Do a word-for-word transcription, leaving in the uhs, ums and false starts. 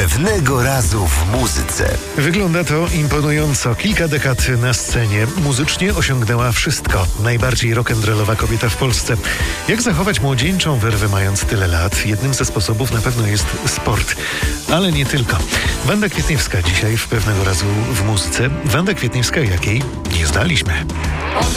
Pewnego razu w muzyce. Wygląda to imponująco. Kilka dekad na scenie. Muzycznie osiągnęła wszystko. Najbardziej rock'n'rollowa kobieta w Polsce. Jak zachować młodzieńczą wyrwę mając tyle lat? Jednym ze sposobów na pewno jest sport. Ale nie tylko. Wanda Kwietniewska dzisiaj w Pewnego razu w muzyce. Wanda Kwietniewska, jakiej nie znaliśmy.